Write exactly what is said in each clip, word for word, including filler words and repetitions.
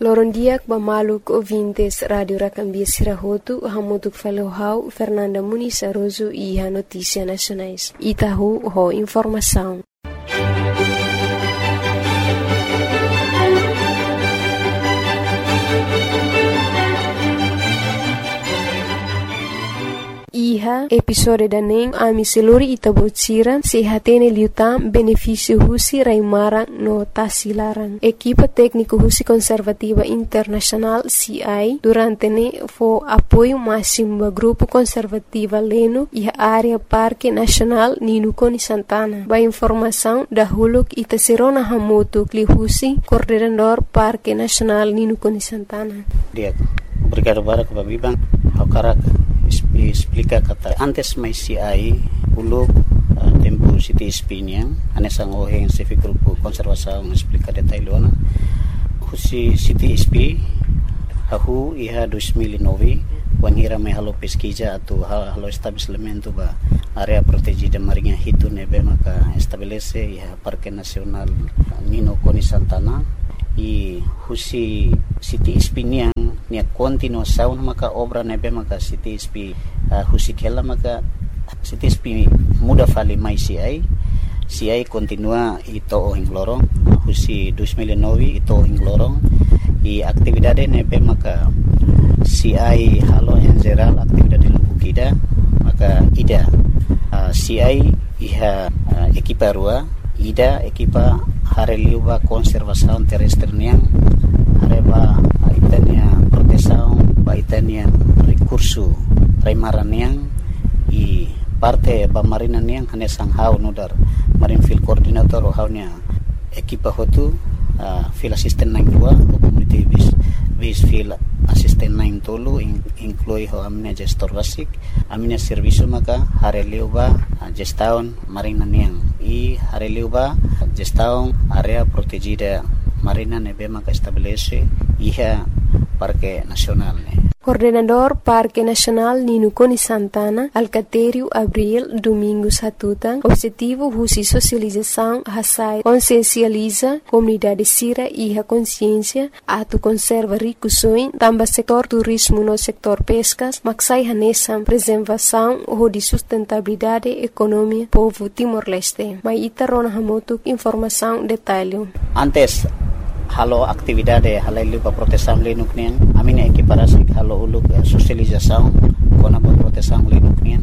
Lorondiak bamaluk ouvintes Radio Rakambia Sirahotu, hamutuk falohau Fernanda Muniz Aroso e a Notícia Nacionais. Itahu ho informação. Iha episode daning ami seluri itabocira sehatene liutam benefício husi raimarang no tasilaran. Equipa técnico husi conservativa internacional C I durante ne fo apoio máximo ba grupo conservativa leno e área Parque Nacional Ninukoni Santana. Ba informação da huluk itaserona hamotu kli husi coordenador Parque Nacional Ninukoni Santana. Dia, obrigado para que bibang hakarak explica kata antes mai C I uluk uh, tempo City S P niang anesang oheng civic grupo konservasaung explica detailona husi City S P hahu iha dois mil e nove wanhira mai halo pesquisa atau halo estabelecimento ba area protegida marinha hitu nebe maka estabelece iha Parque Nacional Ninukoni Santana e husi City S P niang nia continuação maka obra nebe maka City S P uh, husi kela maka City S P muda fali mai C I C I continua ito ohing lorong husi dois mil e nove ito ohing lorong e aktividade nebe maka C I halo en geral aktividade lubukida maka ida uh, C I iha uh, ekipa rua ida ekipa hareliuba konservasaun terrestre niang hareba itania proteção ba itania recurso raimaran niang i parte ba marina niang hanesang hau nodar marine field coordinator o haunya ekipa hotu uh, field assistant nine dua o community bis bis field assistant nine tolu in, inclui ho amina gestor basic amina serviço maka hareliuba uh, gestão marina niang i hareliuba gestão area protegida marina nebe maka estabelece iha Parque Nacional ne. Coordenador Parque Nacional Ninukoni Santana, Alcatério Abril Domingos Hatutang, objetivo husi socialização hasai consciencializa comunidade sira e a consciência atu conserva ricusoin tamba setor turismo no setor pescas maksai hanesam preservação ou de sustentabilidade economia povo Timor-Leste. Mai itarona hamotuk informação detalhe. Antes halo aktividade halailu pa proteção linuk nian amina equiparasi halo uluk uh, socialização kona pa proteção linuk nian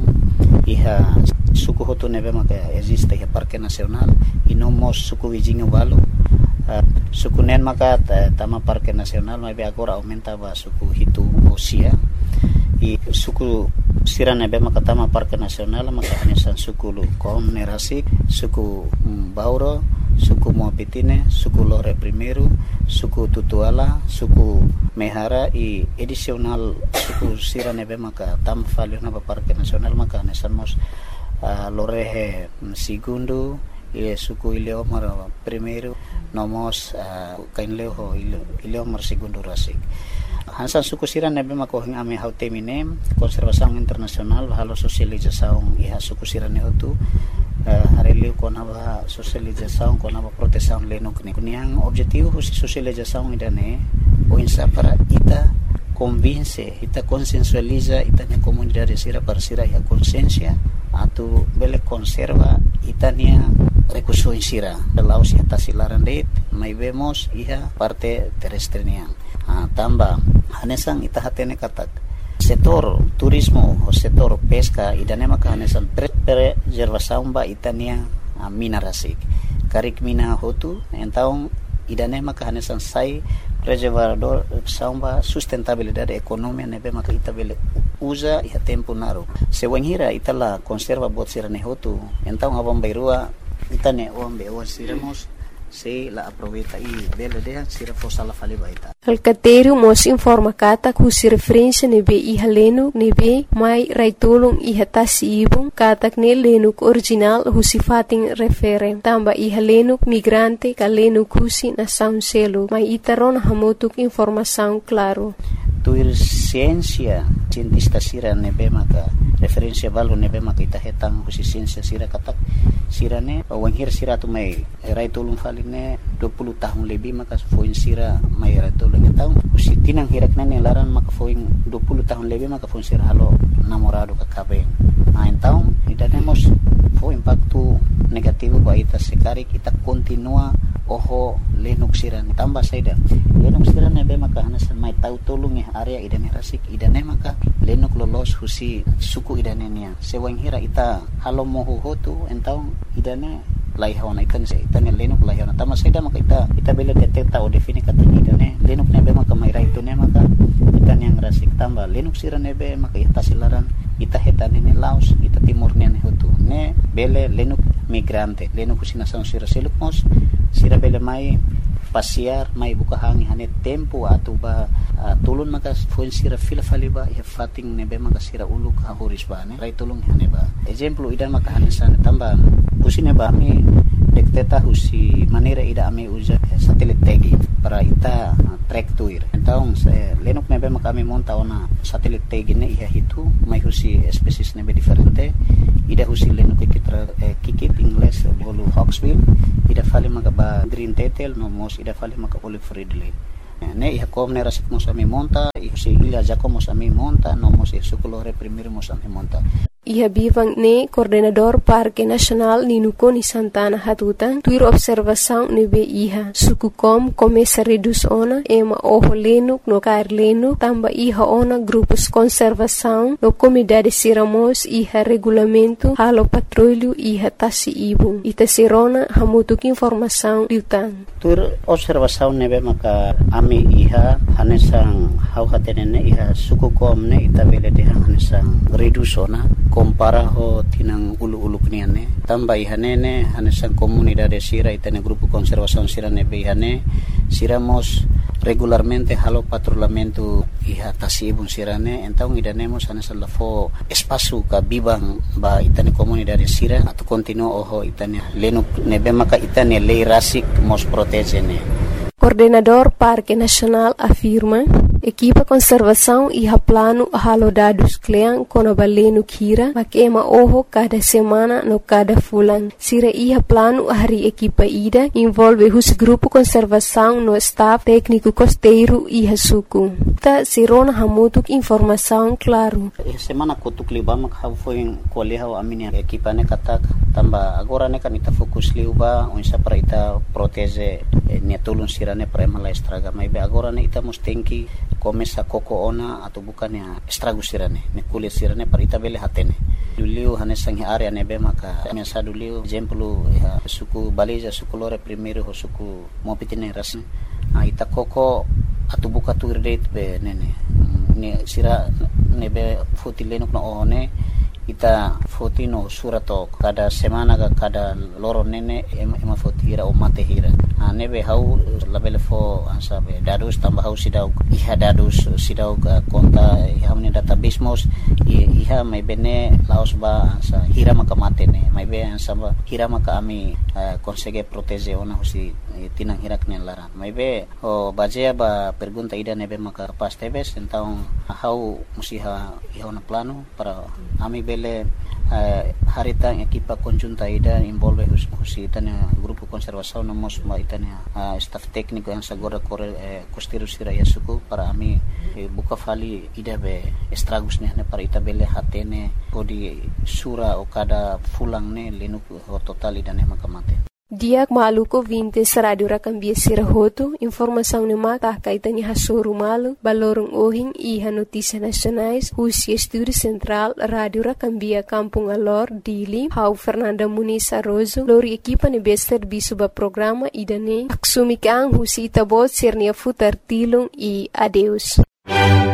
iha suku hotu nebe maka existe iha Parque Nacional e nomos suku wijinga walu uh, suku nen maka tama Parque Nacional mabe agora aumenta ba suku hitu osia e suku sira nebe maka tama Parque Nacional maka hanesan suku lu kom nerasi suku um, Bauro suku Moapitine, suku Lore Primeiro, suku Tutuala, suku Mehara e edicional suku sira nebe maka tam falio na Parque Nacional maka nesamos uh, Lore Segundo e suku Ileomar Primeiro nomos uh, kainleo Ileomar Segundo rasik hansan suku sira nebe maka hing ame hautemine konservasaung internasional halo sosializasaung iha suku sira ne hotu Uh, hareliu kona ba socialização kona ba proteção leno kini kuniang objetivo husi socialização idane o insa para ita convince ita consensualiza ita ne comunidade sira para sira ya consciência atu bele conserva itania recurso sira laos ya tasilaran det mai vemos iha parte terrestre niang uh, tamba hanesang ita hatene katak setor turismo o setor pesca idane maka hanesan preservação ba itania uh, mina rasik karik mina hotu então idane maka hanesan sai preservador samba sustentabilidade economia nebe maka itabele usa ia tempo naro se wanhira itala conserva bot sirane hotu então abang bairua itane ombe o siramos se la aproveita e bela de sira fosala fali baita Alcatério mos informa kata kusi referência nebe iha lenu nebe mai raitulung iha tasi ibung katak ne lenuk original husi fating refere tamba iha lenuk migrante ka lenuk husi na sound selo mai itaron hamotuk informação claro tuir ciência cientista sira nebe maka referência balu nebe maka ita hetang husi ciência sira katak sirane wanghir sira tu mai rai tolong faline dua puluh tahun lebih maka foin sira mai rai tolong tahu usi tinang hirak nane laran maka foin dua puluh tahun lebih maka foin sira halo namorado ka kabe nah então idane mos fo impacto negativo ba ita sekari kita continua oho lenuk sirane tambah saida lenuk sirane be maka hanasan mai tahu tolong ya area idane rasik idane maka lenuk lolos husi suku idane nia sewang hira ita halo moho hotu entau idane laihona ikan se itane lenuk laihona tambah saida maka ita ita bela detecta o define kata idane lenuk nebe maka mai rai tune maka itane yang rasik tambah lenuk sirane be maka ita silaran ita hetane ne laos ita timur ne hotu ne bele lenuk migrante lenuk kusina sang sira seluk mos sira bele mai pasiar mai buka hangi hane tempo atau ba uh, tulun maka foin sira fila faliba ya fating nebe maka sira uluk hahoris ba ne rai tulung hane ba exemplo idan maka hane sana tambah usine ba mi dekteta husi manera ida ame usa satelit tegi para ita uh, track tuir então se lenuk nebe maka ame monta ona satelit tegi ne ia hitu mai husi species nebe diferente ida husi lenuk kikitra eh, kikit ingles bolu hawksbill ida fali maka ba green tetel no mos ida fali maka olive ridley ne ia kom ne rasik mos ame monta husi ila jako mos ame monta no mos sukulore primir mos ame monta. Ia bivang ne coordenador Parque Nacional Ninuko ni Santana Hatutan tuir observação nebe iha suku kom começa reduz ona ema oho lenuk no kair lenuk tamba iha ona grupos conservação no comunidade siramos iha regulamento halo patrulho iha tasi ibu ita sirona hamutuk informação liutan tuir observação nebe maka ami iha hanesang hau hatenene iha suku kom ne ita bele de hanesang reduz ona compara ho tinang ulu-ulu kniane tamba ihanene hanesan comunidade sira itane grupo conservação sira nebe ihane siramos regularmente halo patrulhamento iha tasibun sirane então idanemos hanesan lafo espaço ka bibang ba itane comunidade sira atau continuo oho itane lenuk nebe maka itane lei rasik mos protegene. Coordenador Parque Nacional afirma equipa conservação iha plano halo dados klean kono balenu kira makema oho cada semana no cada fulan sira iha plano hari equipa ida envolve hus grupo conservação no staff técnico costeiro iha suku ta sirona hamutuk informação claro semana kutuk liba mak ha foi koleha aminia equipa ne katak tamba agora ne kan ita fokus liuba onsa para ita protege ne tulun sira ne para mala estraga mai be agora ne ita mustenki começa koko ona atau bukan ya estrago sirane ne kulit sirane para ita bele hatene duliu hanesang area nebe maka mensa duliu exemplo ya suku baliza suku lore primeiro ho suku mopitine ras a ita koko atau buka tu date be nene ne sira nebe fotilenok na one ita fotino surato kada semana ka kada loro nene ema fotira o mate hira a nebe hau labele fo asabe dadus tambah hau sidau iha dadus sidau ka konta iha meni database mos iha mai bene laos ba sa hira maka mate ne mai be ansaba hira maka ami consegue protege ona husi tinang hirak ne lara mai be o bajea ba pergunta ida nebe maka pas tebes então hau musiha iha ona plano para ami bele uh, harita equipa conjunta ida envolve hus husi tanya grupo conservação no mos ma itania uh, staff técnico yang sagora kore eh, costeiro sira yasuku para ami eh, buka fali ida be estragos ne para ita bele hatene podi sura o kada fulang ne lenuk ho total ida ne makamate. Diak maluko vintes radio rakambia sirahoto informação ne mata kaitanya hasuru malu balorong ohing iha notícia nacionais husi estúdio central radio rakambia Kampung Alor Dili hau Fernanda Muniz Arrozo lori equipa ne bester bisuba programa idane aksumikang husi itabot sirnia futar tilung i adeus.